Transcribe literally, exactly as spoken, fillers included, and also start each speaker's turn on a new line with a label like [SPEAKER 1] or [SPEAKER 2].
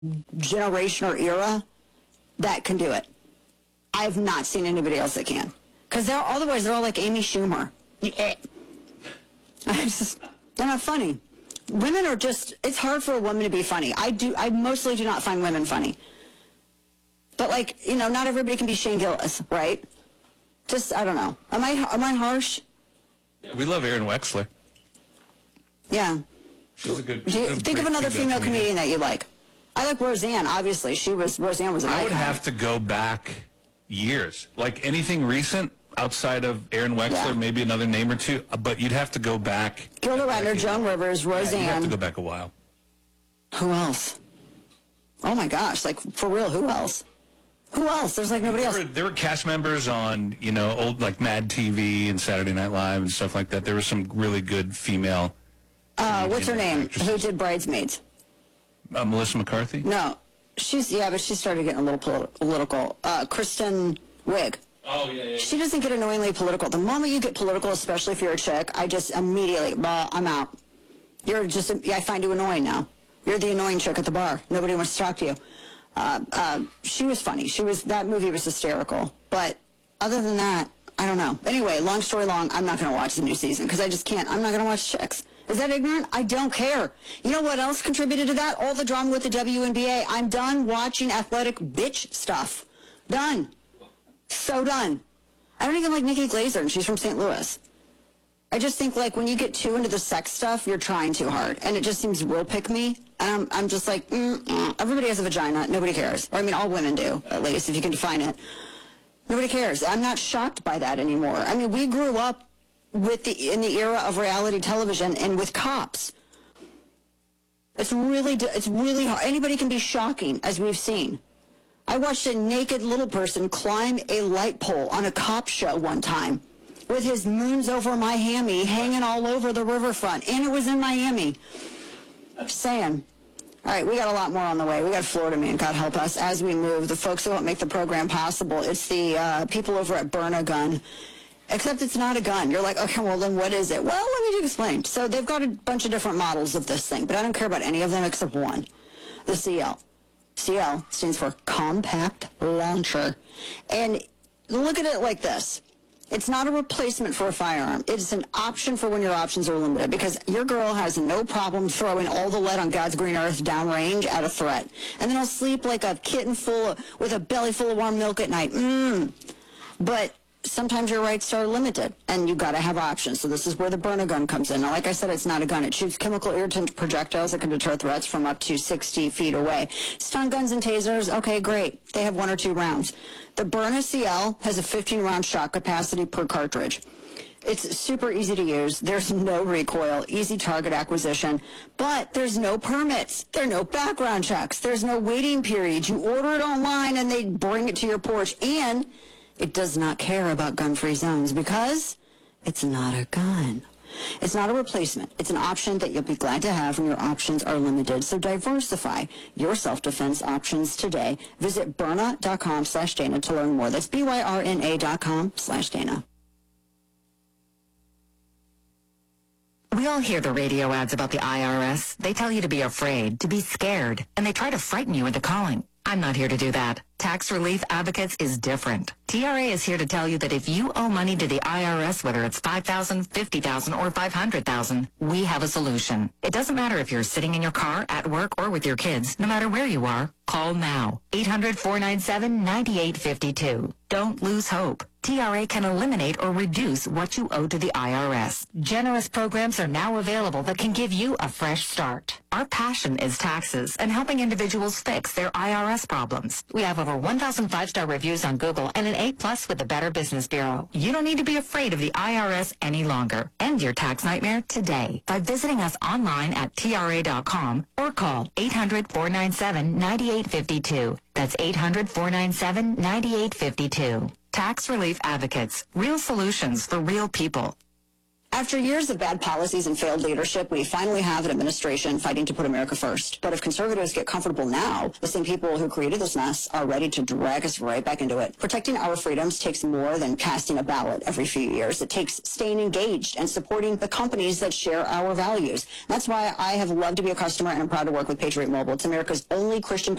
[SPEAKER 1] generation or era that can do it. I have not seen anybody else that can. Because they're otherwise they're all like Amy Schumer. Yeah. I just, they're not funny. Women are just, it's hard for a woman to be funny. I do, I mostly do not find women funny. But like, you know, not everybody can be Shane Gillis, right? Just, I don't know. Am I, am I harsh?
[SPEAKER 2] Yeah, we love Erin Wexler.
[SPEAKER 1] Yeah.
[SPEAKER 2] She's a good,
[SPEAKER 1] do you, think of another female, female comedian. comedian that you like. I like Roseanne, obviously. She was, Roseanne was an
[SPEAKER 2] I
[SPEAKER 1] icon.
[SPEAKER 2] would have to go back years. Like anything recent outside of Erin Wexler, yeah. maybe another name or two, but you'd have to go back.
[SPEAKER 1] Gilda Radner, Joan Rivers, Roseanne.
[SPEAKER 2] Yeah, you'd have to go back a while.
[SPEAKER 1] Who else? Oh my gosh, like for real, who else? Who else? There's like nobody
[SPEAKER 2] there
[SPEAKER 1] else.
[SPEAKER 2] Were, there were cast members on, you know, old like Mad T V and Saturday Night Live and stuff like that. There was some really good female.
[SPEAKER 1] Uh, what's her name? Actresses. Who did Bridesmaids?
[SPEAKER 2] Uh, Melissa McCarthy?
[SPEAKER 1] No. She's, yeah, but she started getting a little politi- political. Uh, Kristen Wiig.
[SPEAKER 2] Oh, yeah, yeah.
[SPEAKER 1] She doesn't get annoyingly political. The moment you get political, especially if you're a chick, I just immediately, bah, I'm out. You're just, yeah, I find you annoying now. You're the annoying chick at the bar. Nobody wants to talk to you. Uh, uh, she was funny. She was, that movie was hysterical. But other than that, I don't know. Anyway, long story long, I'm not going to watch the new season because I just can't. I'm not going to watch chicks. Is that ignorant? I don't care. You know what else contributed to that? All the drama with the W N B A. I'm done watching athletic bitch stuff. Done. So done. I don't even like Nikki Glaser, and she's from Saint Louis. I just think, like, when you get too into the sex stuff, you're trying too hard. And it just seems real pick-me. And I'm, I'm just like, mm, mm. Everybody has a vagina. Nobody cares. Or, I mean, all women do, at least, if you can define it. Nobody cares. I'm not shocked by that anymore. I mean, we grew up with the in the era of reality television and with cops. It's really, it's really hard. Anybody can be shocking, as we've seen. I watched a naked little person climb a light pole on a cop show one time with his moons over my hammy hanging all over the riverfront, and it was in Miami. Just saying. All right, we got a lot more on the way. We got Florida Man, God help us, as we move. The folks that help make the program possible, it's the uh, people over at Burn a Gun. Except it's not a gun. You're like, okay, well, then what is it? Well, let me explain. So they've got a bunch of different models of this thing, but I don't care about any of them except one, the C L. C L stands for Compact Launcher. And look at it like this. It's not a replacement for a firearm. It's an option for when your options are limited, because your girl has no problem throwing all the lead on God's green earth downrange at a threat. And then I'll sleep like a kitten full of, with a belly full of warm milk at night. Mmm. But sometimes your rights are limited, and you've got to have options. So this is where the burner gun comes in. Now, like I said, it's not a gun. It shoots chemical irritant projectiles that can deter threats from up to sixty feet away. Stun guns and tasers, okay, great. They have one or two rounds. The Byrna C L has a fifteen round shot capacity per cartridge. It's super easy to use. There's no recoil, easy target acquisition, but there's no permits. There are no background checks. There's no waiting period. You order it online, and they bring it to your porch, and it does not care about gun-free zones because it's not a gun. It's not a replacement. It's an option that you'll be glad to have when your options are limited. So diversify your self-defense options today. Visit Byrna.com slash Dana to learn more. That's B-Y-R-N-A dot com slash Dana.
[SPEAKER 3] We all hear the radio ads about the I R S. They tell you to be afraid, to be scared, and they try to frighten you into calling. I'm not here to do that. Tax Relief Advocates is different. T R A is here to tell you that if you owe money to the I R S, whether it's five thousand dollars, fifty thousand dollars, or five hundred thousand dollars, we have a solution. It doesn't matter if you're sitting in your car, at work, or with your kids. No matter where you are, call now. eight hundred, four nine seven, nine eight five two. Don't lose hope. T R A can eliminate or reduce what you owe to the I R S. Generous programs are now available that can give you a fresh start. Our passion is taxes and helping individuals fix their I R S problems. We have over one thousand five-star reviews on Google and an A plus with the Better Business Bureau. You don't need to be afraid of the I R S any longer. End your tax nightmare today by visiting us online at T R A dot com or call eight hundred, four nine seven, nine eight five two. That's eight hundred, four nine seven, nine eight five two. Tax Relief Advocates. Real solutions for real people.
[SPEAKER 1] After years of bad policies and failed leadership, we finally have an administration fighting to put America first. But if conservatives get comfortable now, the same people who created this mess are ready to drag us right back into it. Protecting our freedoms takes more than casting a ballot every few years. It takes staying engaged and supporting the companies that share our values. That's why I have loved to be a customer and I'm proud to work with Patriot Mobile. It's America's only Christian